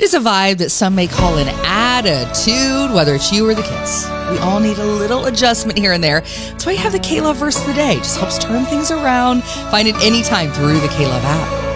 is a vibe that some may call an attitude, whether it's you or the kids. We all need a little adjustment here and there. That's why you have the K-Love verse of the day. Just helps turn things around. Find it anytime through the K-Love app.